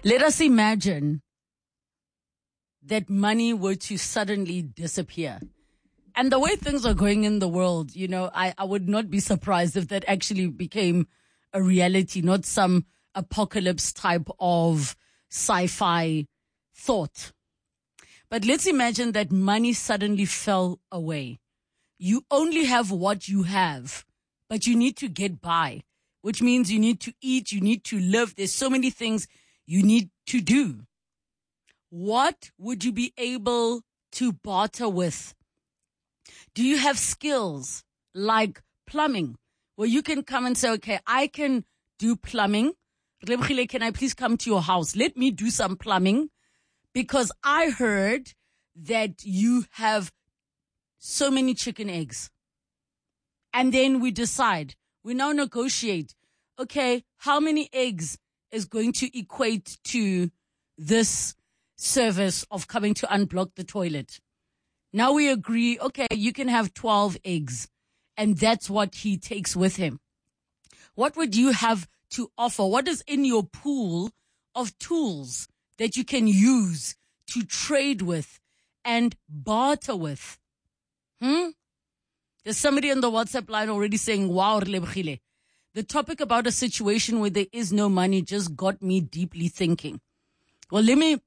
Let us imagine that money were to suddenly disappear. And the way things are going in the world, I would not be surprised if that actually became a reality, not some apocalypse type of sci-fi thought. But let's imagine that money suddenly fell away. You only have what you have, but you need to get by, which means you need to eat, you need to live. There's so many things you need to do. What would you be able to barter with? Do you have skills like plumbing where you can come and say, okay, I can do plumbing. Rebkhile, can I please come to your house? Let me do some plumbing because I heard that you have so many chicken eggs. And then we decide, we now negotiate, okay, how many eggs is going to equate to this service of coming to unblock the toilet? Now we agree, okay, you can have 12 eggs. And that's what he takes with him. What would you have to offer? What is in your pool of tools that you can use to trade with and barter with? There's somebody on the WhatsApp line already saying, wow, Rebkhile. The topic about a situation where there is no money just got me deeply thinking. Well, let me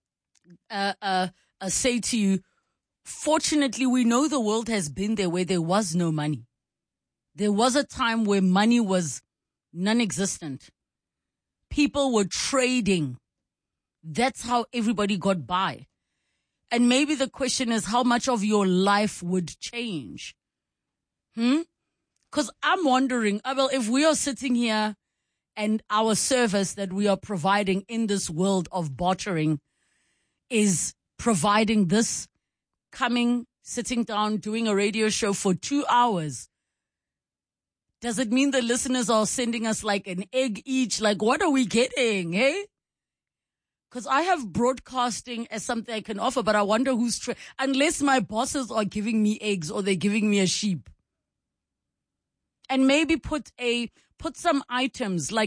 say to you, fortunately, we know the world has been there where there was no money. There was a time where money was non-existent. People were trading. That's how everybody got by. And maybe the question is how much of your life would change? Because I'm wondering, well, if we are sitting here and our service that we are providing in this world of bartering is providing this, coming, sitting down, doing a radio show for 2 hours, does it mean the listeners are sending us like an egg each? Like, what are we getting, hey? Because I have broadcasting as something I can offer, but I wonder who's unless my bosses are giving me eggs or they're giving me a sheep. And maybe put some items, like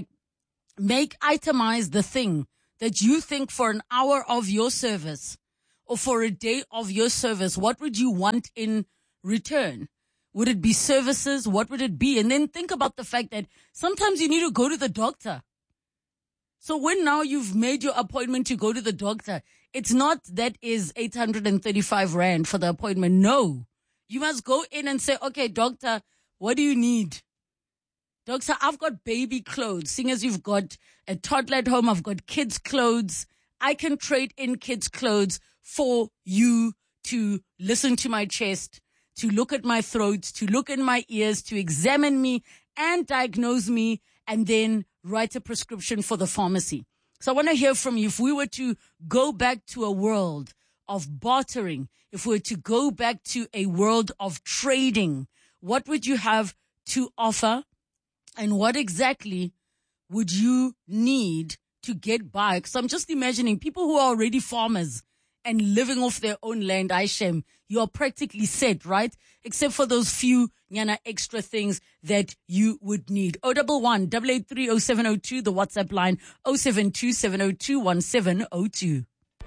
itemize the thing that you think for an hour of your service or for a day of your service, what would you want in return? Would it be services? What would it be? And then think about the fact that sometimes you need to go to the doctor. So when now you've made your appointment to go to the doctor, it's not that is 835 Rand for the appointment. No, you must go in and say, okay, doctor, what do you need? Doctor, I've got baby clothes. Seeing as you've got a toddler at home, I've got kids' clothes. I can trade in kids' clothes for you to listen to my chest, to look at my throat, to look in my ears, to examine me and diagnose me, and then write a prescription for the pharmacy. So I want to hear from you. If we were to go back to a world of bartering, if we were to go back to a world of trading, what would you have to offer? And what exactly would you need to get by? Because I'm just imagining people who are already farmers and living off their own land, Aishem, you are practically set, right? Except for those few extra things that you would need. 011 883 0702, the WhatsApp line 072 702 1702.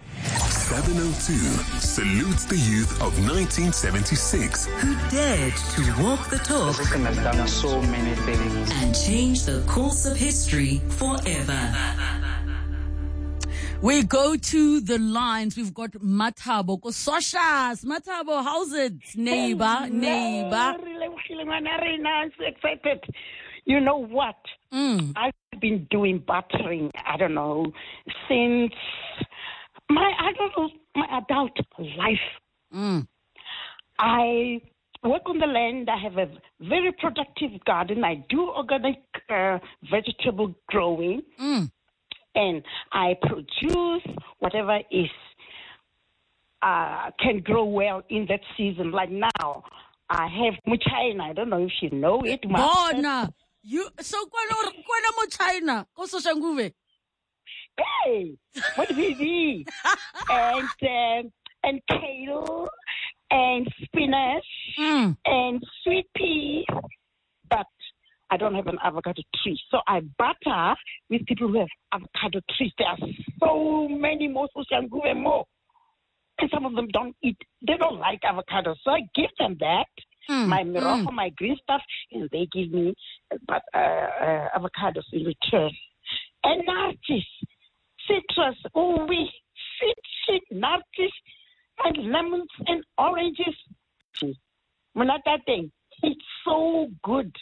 702 salutes the youth of 1976 who dared to walk the talk has done so many things and change the course of history forever. We go to the lines. We've got Mathabo. Kososhas. Mathabo, how's it, neighbor? Excited. You know what? I've been doing bartering, I don't know, since my adult life. I work on the land. I have a very productive garden. I do organic vegetable growing. And I produce whatever is can grow well in that season. Like now, I have muchaina. I don't know if you know it. Bona, you so kwana muchaina koso shanguve. Hey, what baby? And kale and spinach and sweet peas. But I don't have an avocado tree. So I barter with people who have avocado trees. There are so many more, and more. And some of them don't eat. They don't like avocados. So I give them that, my miroho, my green stuff, and they give me avocados in return. And narcis, citrus, sweet narcis, and lemons and oranges. That thing, it's so good.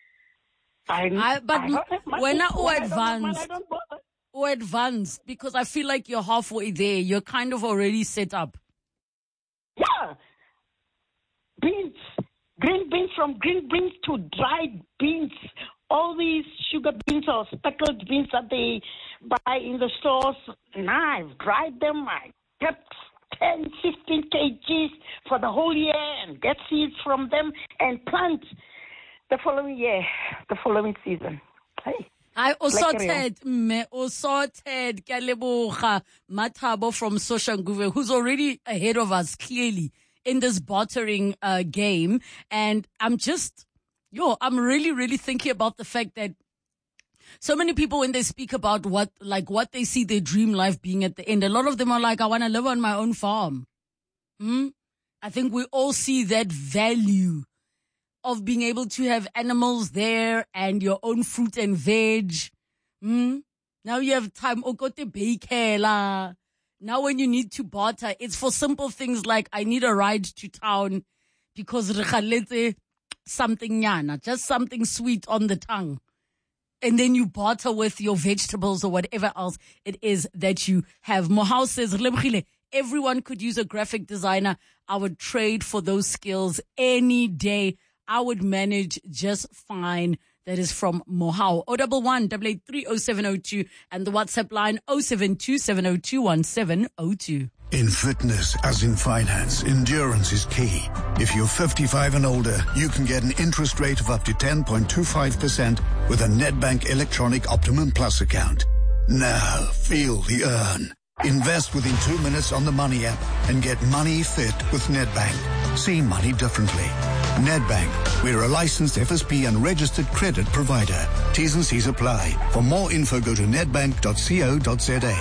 Advanced, because I feel like you're halfway there. You're kind of already set up. Yeah. Beans, green beans, from green beans to dried beans. All these sugar beans or speckled beans that they buy in the stores. Now I've dried them. I kept 10, 15 kgs for the whole year and get seeds from them and plant the following year, the following season. Hey. I also said Kaleboga Matabo from Soshanguve, who's already ahead of us clearly in this bartering game. And I'm really, really thinking about the fact that so many people, when they speak about what they see their dream life being at the end, a lot of them are like, I want to live on my own farm. I think we all see that value of being able to have animals there and your own fruit and veg. Now you have time. Now when you need to barter, it's for simple things like, I need a ride to town because something yana, just something sweet on the tongue. And then you barter with your vegetables or whatever else it is that you have. Mohau says, everyone could use a graphic designer. I would trade for those skills any day. I would manage just fine. That is from Mohau. 011-883-0702 and the WhatsApp line 072-702-1702. In fitness, as in finance, endurance is key. If you're 55 and older, you can get an interest rate of up to 10.25% with a Nedbank Electronic Optimum Plus account. Now, feel the earn. Invest within 2 minutes on the Money app and get money fit with Nedbank. See money differently. Nedbank, we're a licensed FSP and registered credit provider. T's and C's apply. For more info, go to nedbank.co.za.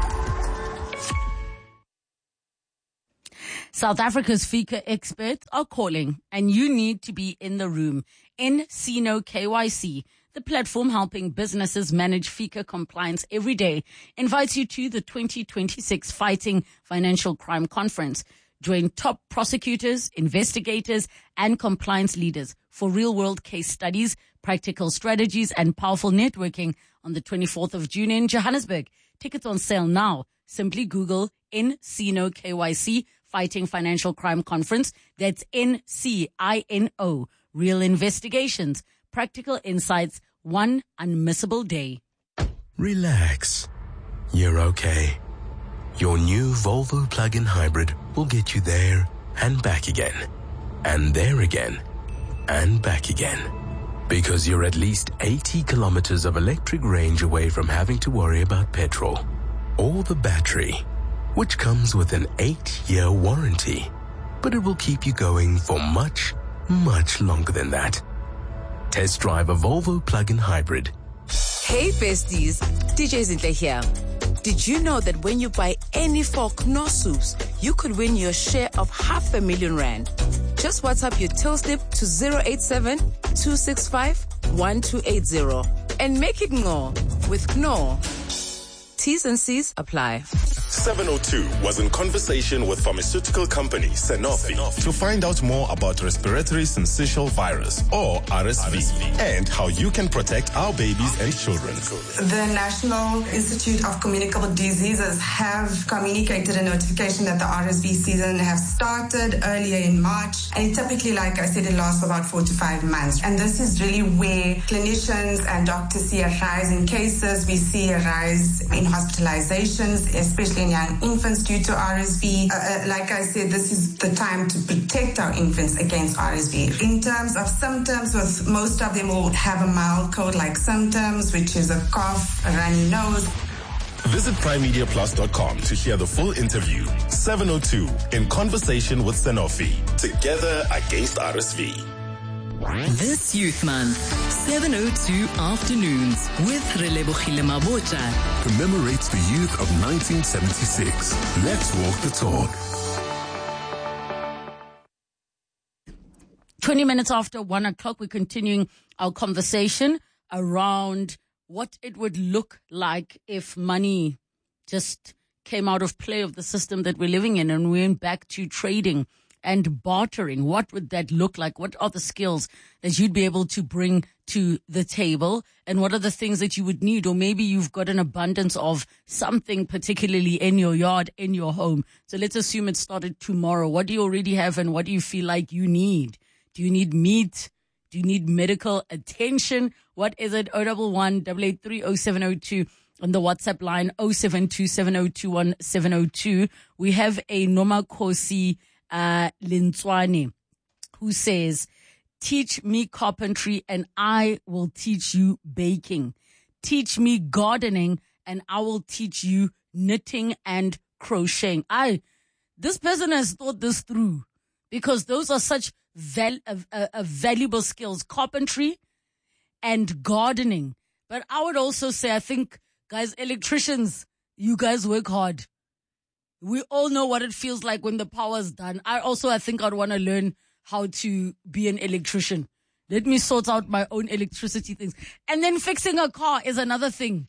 South Africa's FICA experts are calling, and you need to be in the room. nCino KYC, the platform helping businesses manage FICA compliance every day, invites you to the 2026 Fighting Financial Crime Conference. Join top prosecutors, investigators, and compliance leaders for real-world case studies, practical strategies, and powerful networking on the 24th of June in Johannesburg. Tickets on sale now. Simply Google nCino KYC Fighting Financial Crime Conference. That's nCino. Real investigations, practical insights, one unmissable day. Relax. You're okay. Your new Volvo plug-in hybrid will get you there and back again. And there again. And back again. Because you're at least 80 kilometers of electric range away from having to worry about petrol. Or the battery, which comes with an 8-year warranty. But it will keep you going for much, much longer than that. Test drive a Volvo plug-in hybrid. Hey besties, DJ Zinhle here. Did you know that when you buy any 4 Knorr soups, you could win your share of 500,000 rand? Just WhatsApp your till slip to 087-265-1280 and make it Knorr with Knorr. T's and C's apply. 702 was in conversation with pharmaceutical company Sanofi to find out more about respiratory syncytial virus, or RSV, and how you can protect our babies and children. The National Institute of Communicable Diseases have communicated a notification that the RSV season has started earlier in March, and typically, like I said, it lasts about 4 to 5 months. And this is really where clinicians and doctors see a rise in cases. We see a rise in hospitalizations, especially in young infants due to RSV. Like I said, this is the time to protect our infants against RSV. In terms of symptoms, with most of them will have a mild cold-like symptoms, which is a cough, a runny nose. Visit primemediaplus.com to hear the full interview. 702 in conversation with Sanofi. Together against RSV. This Youth Month, 702 Afternoons with Relebogile Mabotja. Commemorates the youth of 1976. Let's walk the talk. 20 minutes after 1 o'clock, we're continuing our conversation around what it would look like if money just came out of play of the system that we're living in and we went back to trading and bartering. What would that look like? What are the skills that you'd be able to bring to the table? And what are the things that you would need? Or maybe you've got an abundance of something, particularly in your yard, in your home. So let's assume it started tomorrow. What do you already have and what do you feel like you need? Do you need meat? Do you need medical attention? What is it? 011-883-0702 on the WhatsApp line 0727021702. We have a Nomakosi Lintswane who says, teach me carpentry and I will teach you baking. Teach me gardening and I will teach you knitting and crocheting. This person has thought this through because those are such valuable skills, carpentry and gardening. But I would also say, I think, guys, electricians, you guys work hard. We all know what it feels like when the power's done. I think I'd want to learn how to be an electrician. Let me sort out my own electricity things. And then fixing a car is another thing.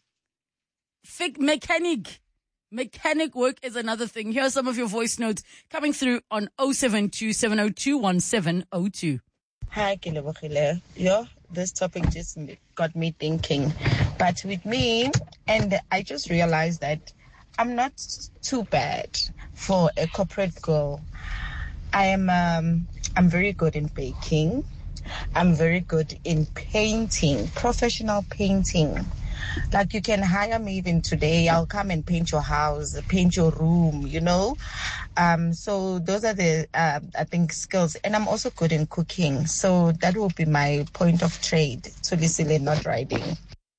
Mechanic work is another thing. Here are some of your voice notes coming through on 072-702-1702. Hi, Kelebogile. This topic just got me thinking. But with me, and I just realized that I'm not too bad for a corporate girl. I'm very good in baking. I'm very good in painting, professional painting. Like you can hire me even today. I'll come and paint your house, paint your room, So those are the, I think, skills. And I'm also good in cooking. So that will be my point of trade. To listen, not riding.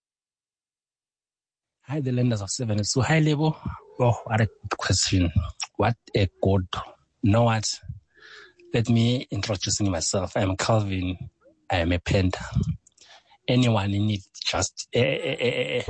Hi, the lenders of 7. So high level. Oh, what a question. What a god. You know what? Let me introduce myself. I'm Calvin. I am a painter. Anyone in it just need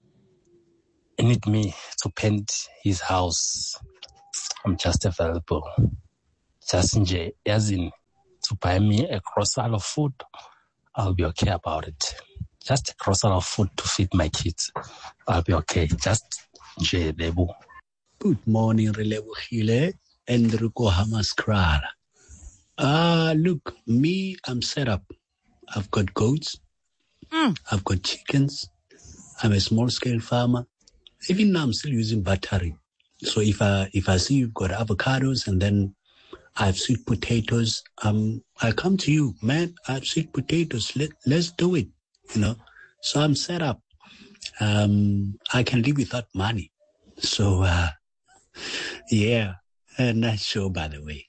me to paint his house. I'm just available. Just as in to buy me a grocery of food, I'll be okay about it. Just a grocery of food to feed my kids, I'll be okay. Just Lebo. Good morning, Relebogile, Enrico Hamaskrala. Look, me, I'm set up. I've got goats. I've got chickens. I'm a small-scale farmer. Even now, I'm still using battery. So if I see you've got avocados and then I have sweet potatoes, I come to you, man. I have sweet potatoes. Let's do it. So I'm set up. I can live without money. So yeah, nice show, by the way.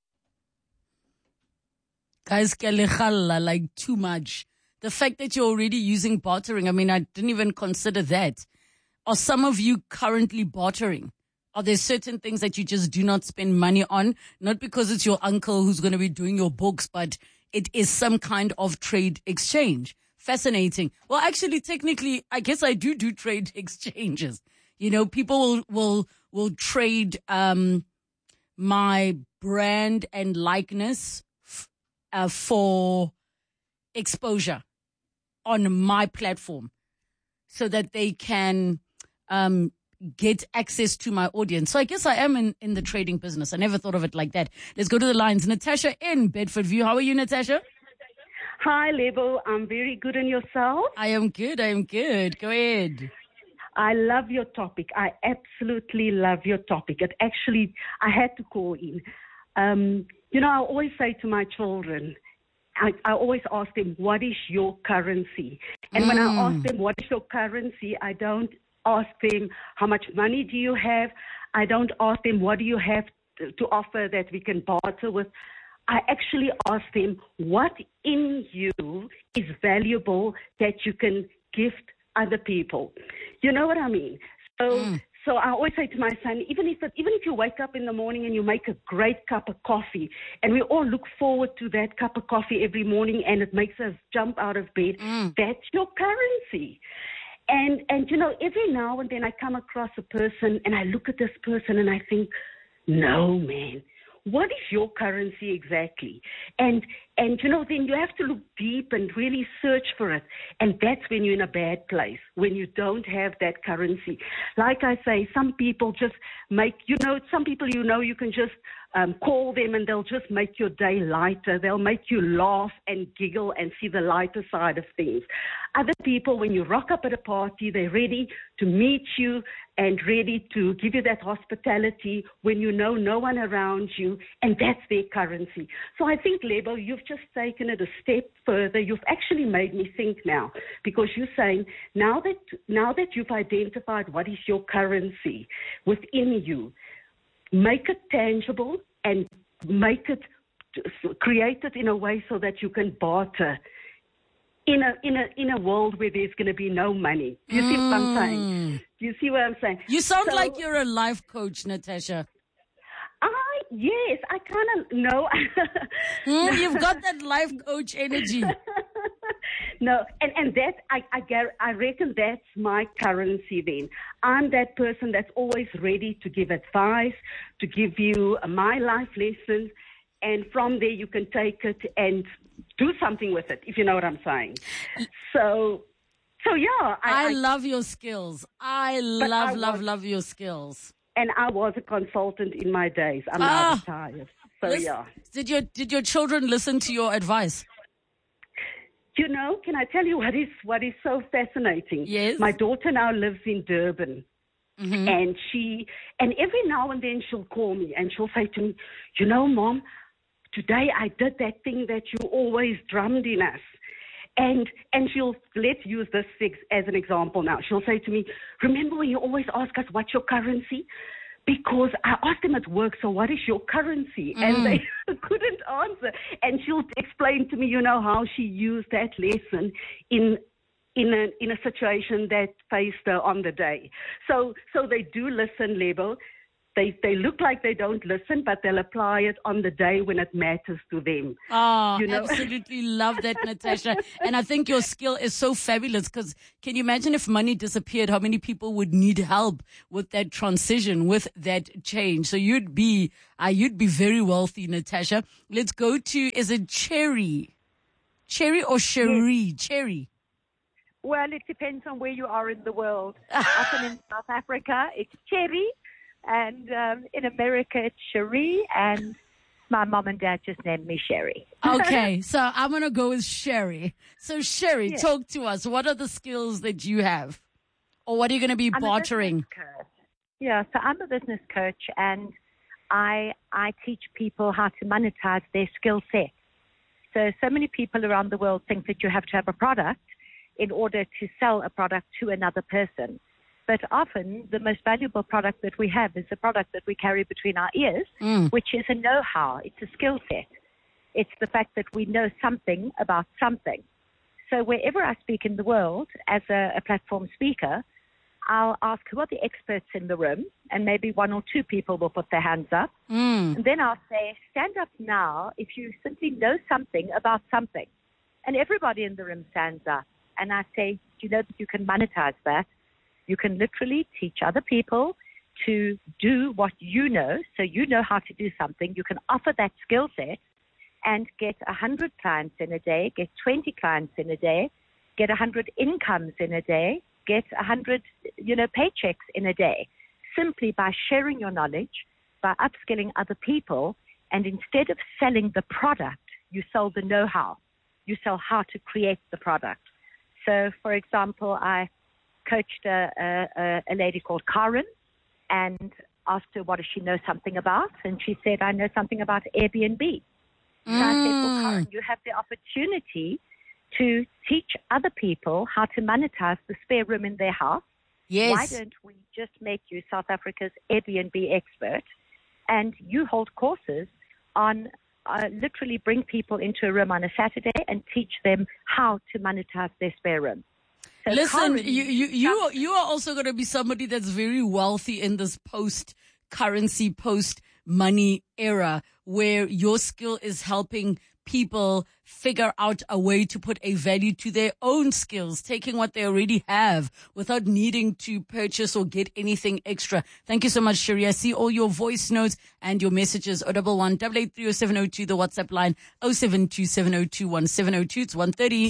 Guys, like too much. The fact that you're already using bartering, I didn't even consider that. Are some of you currently bartering? Are there certain things that you just do not spend money on? Not because it's your uncle who's going to be doing your books, but it is some kind of trade exchange. Fascinating. Well, actually, technically, I guess I do trade exchanges. People will trade my brand and likeness for exposure on my platform so that they can get access to my audience. So I guess I am in the trading business. I never thought of it like that. Let's go to the lines. Natasha in Bedford View. How are you, Natasha? Hi, Lebo. I'm very good. And yourself? I am good. Go ahead. I love your topic. I absolutely love your topic. I had to call in. I always say to my children, I always ask them, what is your currency? And when I ask them, what is your currency, I don't ask them, how much money do you have? I don't ask them, what do you have to offer that we can barter with? I actually ask them, what in you is valuable that you can gift other people? You know what I mean? So So I always say to my son, even if you wake up in the morning and you make a great cup of coffee, and we all look forward to that cup of coffee every morning, and it makes us jump out of bed, that's your currency. And every now and then I come across a person and I look at this person and I think, no, man, what is your currency exactly? And then you have to look deep and really search for it. And that's when you're in a bad place, when you don't have that currency. Like I say, some people just make, some people you can just call them and they'll just make your day lighter. They'll make you laugh and giggle and see the lighter side of things. Other people, when you rock up at a party, they're ready to meet you and ready to give you that hospitality when you know no one around you, and that's their currency. So I think, Lebo, you've just taken it a step further. You've actually made me think now, because you're saying now that you've identified what is your currency within you, make it tangible and create it in a way so that you can barter in a world where there's going to be no money. Do you see what I'm saying? Do you see what I'm saying? You sound like you're a life coach, Natasha. Yes, I kind of know. You've got that life coach energy. No, and that, I reckon that's my currency then. I'm that person that's always ready to give advice, to give you my life lessons, and from there you can take it and do something with it, if you know what I'm saying. So yeah. I love your skills. I love your skills. And I was a consultant in my days. I'm now retired. So yeah. Did your children listen to your advice? Can I tell you what is so fascinating? Yes. My daughter now lives in Durban. Mm-hmm. And every now and then she'll call me and she'll say to me, Mom, today I did that thing that you always drummed in us. And let's use this as an example now. She'll say to me, remember when you always ask us what's your currency? Because I asked them at work, so what is your currency? And they couldn't answer. And she'll explain to me, how she used that lesson in a situation that faced her on the day. So they do listen, Lebo. They look like they don't listen, but they'll apply it on the day when it matters to them. Oh, absolutely love that, Natasha. And I think your skill is so fabulous, because can you imagine if money disappeared, how many people would need help with that transition, with that change? So you'd be very wealthy, Natasha. Let's go to, is it Cherry? Cherry or Cherie? Yes. Cherry. Well, it depends on where you are in the world. Often in South Africa, it's Cherry. And in America, it's Cherie, and my mom and dad just named me Sherry. Okay, so I'm going to go with Sherry. So, Sherry, talk to us. What are the skills that you have? Or what are you going to be bartering? Yeah, so I'm a business coach, and I teach people how to monetize their skill set. So many people around the world think that you have to have a product in order to sell a product to another person. But often the most valuable product that we have is the product that we carry between our ears, which is a know-how. It's a skill set. It's the fact that we know something about something. So wherever I speak in the world as a platform speaker, I'll ask who are the experts in the room, and maybe one or two people will put their hands up. And then I'll say, stand up now if you simply know something about something. And everybody in the room stands up. And I say, do you know that you can monetize that? You can literally teach other people to do what you know. So you know how to do something. You can offer that skill set and get 100 clients in a day, get 20 clients in a day, get 100 incomes in a day, get 100, paychecks in a day, simply by sharing your knowledge, by upskilling other people. And instead of selling the product, you sell the know-how. You sell how to create the product. So, for example, I coached a lady called Karen and asked her what does she know something about, and she said, I know something about Airbnb. So I said, well, Karen, you have the opportunity to teach other people how to monetize the spare room in their house. Yes. Why don't we just make you South Africa's Airbnb expert, and you hold courses on literally bring people into a room on a Saturday and teach them how to monetize their spare room. So listen, currently, you are also going to be somebody that's very wealthy in this post-currency, post-money era where your skill is helping people figure out a way to put a value to their own skills, taking what they already have without needing to purchase or get anything extra. Thank you so much, Sherry. I see all your voice notes and your messages. 011 883 0702, the WhatsApp line 072702 1702. It's 1:30.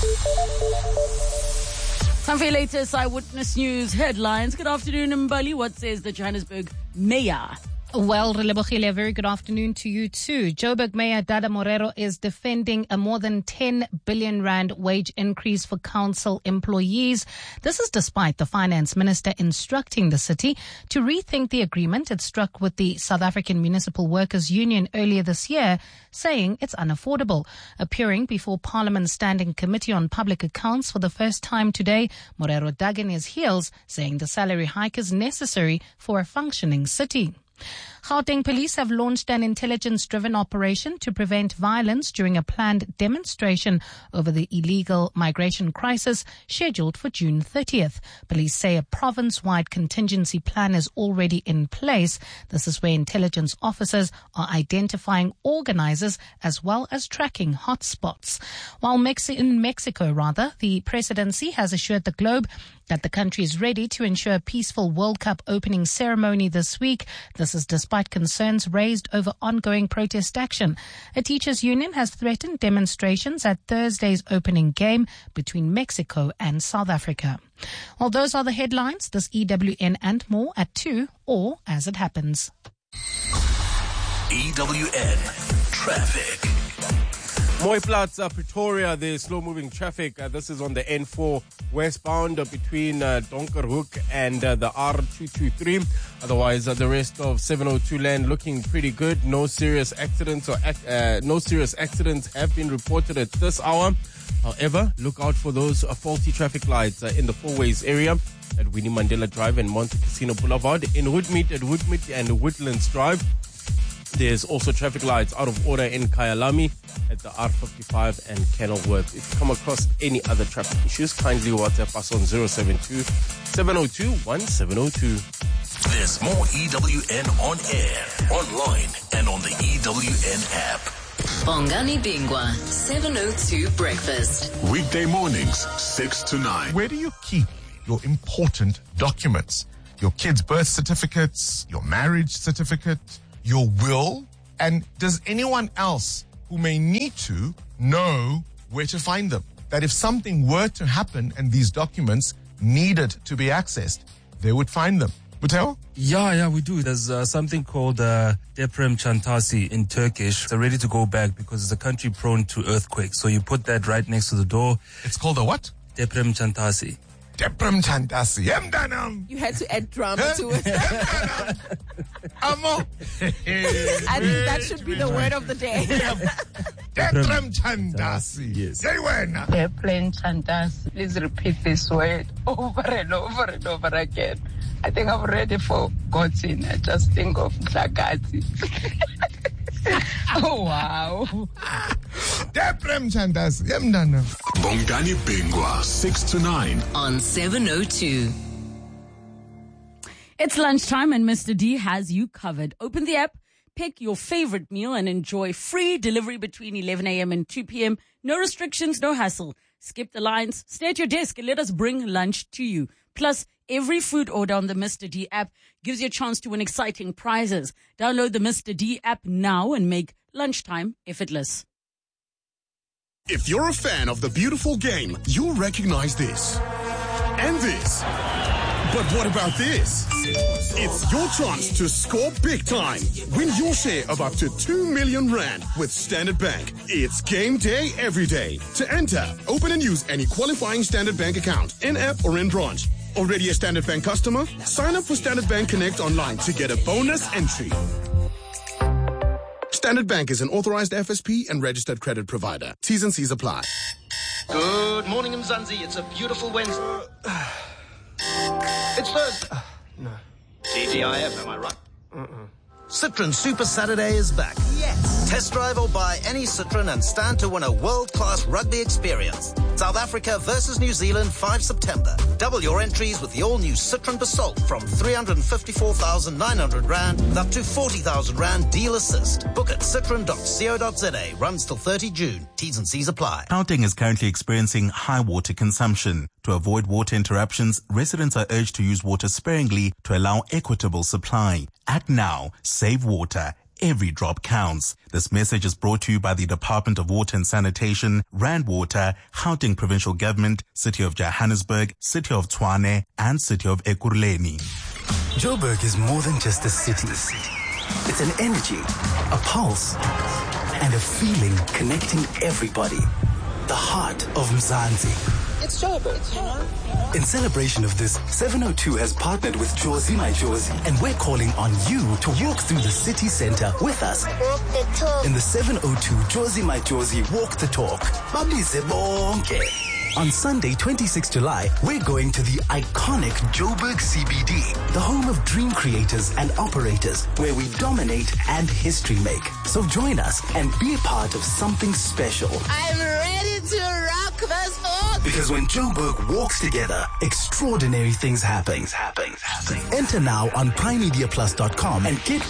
Time for your latest Eyewitness News headlines. Good afternoon, Mbali. What says the Johannesburg mayor? Well, Relebogile, a very good afternoon to you too. Joburg Mayor Dada Morero is defending a more than 10 billion rand wage increase for council employees. This is despite the finance minister instructing the city to rethink the agreement it struck with the South African Municipal Workers Union earlier this year, saying it's unaffordable. Appearing before Parliament's Standing Committee on Public Accounts for the first time today, Morero dug in his heels, saying the salary hike is necessary for a functioning city. Gauteng police have launched an intelligence-driven operation to prevent violence during a planned demonstration over the illegal migration crisis scheduled for June 30th. Police say a province-wide contingency plan is already in place. This is where intelligence officers are identifying organizers as well as tracking hotspots. While in Mexico, the presidency has assured the Globe that the country is ready to ensure a peaceful World Cup opening ceremony this week. This is despite concerns raised over ongoing protest action. A teachers' union has threatened demonstrations at Thursday's opening game between Mexico and South Africa. Well, those are the headlines. This EWN and more at 2 or as it happens. EWN Traffic. Mooiplaats, Pretoria, there's slow-moving traffic. This is on the N4 westbound between Donkerhoek and the R223. Otherwise, the rest of 702 land looking pretty good. No serious accidents have been reported at this hour. However, look out for those faulty traffic lights in the Four Ways area at Winnie Mandela Drive and Monte Casino Boulevard, in Woodmead at Woodmead and Woodlands Drive. There's also traffic lights out of order in Kyalami at the R55 and Kenilworth. If you come across any other traffic issues, kindly WhatsApp us on 072-702-1702. There's more EWN on air, online, and on the EWN app. Bongani Bingwa, 702 Breakfast. Weekday mornings, 6 to 9. Where do you keep your important documents? Your kids' birth certificates, your marriage certificate, your will? And does anyone else who may need to know where to find them? That if something were to happen and these documents needed to be accessed, they would find them. Buteo? Yeah, we do. There's something called Deprem Çantası in Turkish. They're ready to go back because it's a country prone to earthquakes. So you put that right next to the door. It's called a what? Deprem Çantası. Deprem Çantası. Yemdanam. You had to add drama to it. Amo. I think that should be the word of the day. Deprem Çantası. Yes. Deprem Çantası. Please repeat this word over and over and over again. I think I've already forgotten. I just think of Mhlakazi. Oh, wow. Deprem Çantası. Yemdanam. Bongani Bingwa, 6 to 9. On 702. It's lunchtime and Mr. D has you covered. Open the app, pick your favorite meal and enjoy free delivery between 11 a.m. and 2 p.m. No restrictions, no hassle. Skip the lines, stay at your desk and let us bring lunch to you. Plus, every food order on the Mr. D app gives you a chance to win exciting prizes. Download the Mr. D app now and make lunchtime effortless. If you're a fan of the beautiful game, you'll recognize this. And this. But what about this? It's your chance to score big time. Win your share of up to 2 million rand with Standard Bank. It's game day every day. To enter, open and use any qualifying Standard Bank account, in-app or in branch. Already a Standard Bank customer? Sign up for Standard Bank Connect online to get a bonus entry. Standard Bank is an authorized FSP and registered credit provider. T's and C's apply. Good morning, Mzansi. It's a beautiful Wednesday. It's Thursday. No. TGIF, am I right? Citroen Super Saturday is back. Yes! Test drive or buy any Citroen and stand to win a world-class rugby experience. South Africa versus New Zealand, 5 September. Double your entries with the all-new Citroen Basalt from 354,900 Rand up to 40,000 Rand deal assist. Book at citroen.co.za. Runs till 30 June. T's and C's apply. Gauteng is currently experiencing high water consumption. To avoid water interruptions, residents are urged to use water sparingly to allow equitable supply. Act now. Save water. Every drop counts. This message is brought to you by the Department of Water and Sanitation, Rand Water, Gauteng Provincial Government, City of Johannesburg, City of Tshwane, and City of Ekurhuleni. Joburg is more than just a city. It's an energy, a pulse, and a feeling connecting everybody. The heart of Mzansi. It's Joburg. In celebration of this, 702 has partnered with Jozi My Jozi, and we're calling on you to walk through the city center with us. Walk the talk. In the 702 Jozi My Jozi Walk the Talk. Babize bonke. On Sunday, 26 July, we're going to the iconic Joburg CBD, the home of dream creators and operators, where we dominate and history make. So join us and be a part of something special. I'm ready to rock this book. Because when Joburg walks together, extraordinary things happen. Enter now on primemediaplus.com and get